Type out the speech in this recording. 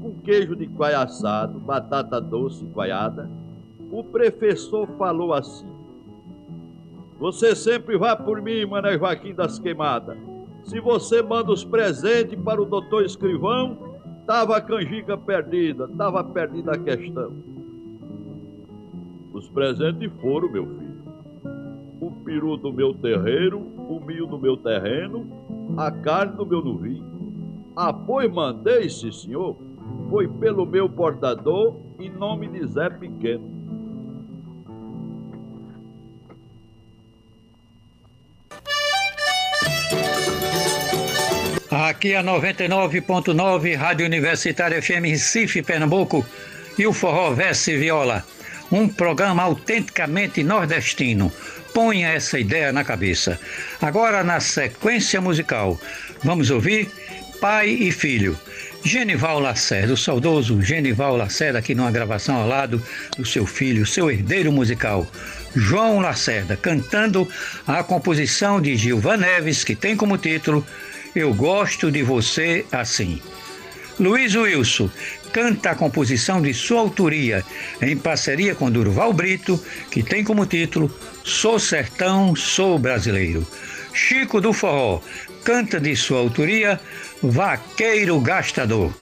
com queijo de coalho assado, batata doce e coalhada, o professor falou assim: você sempre vai por mim, Mané Joaquim das Queimadas. Se você manda os presentes para o doutor Escrivão, tava a canjica perdida, tava perdida a questão. Os presentes foram, meu filho: o peru do meu terreiro, o milho do meu terreno, a carne do meu novilho. Ah, pois mandei, sim, senhor. Foi pelo meu portador, em nome de Zé Pequeno. Aqui a 99.9 Rádio Universitária FM Recife, Pernambuco, e o Forró Verso e Viola, um programa autenticamente nordestino. Ponha essa ideia na cabeça. Agora, na sequência musical, vamos ouvir Pai e Filho. Genival Lacerda, o saudoso Genival Lacerda, aqui numa gravação ao lado do seu filho, seu herdeiro musical, João Lacerda, cantando a composição de Gilvan Neves, que tem como título Eu Gosto de Você Assim. Luiz Wilson canta a composição de sua autoria, em parceria com Durval Brito, que tem como título Sou Sertão, Sou Brasileiro. Chico do Forró canta de sua autoria Vaqueiro Gastador.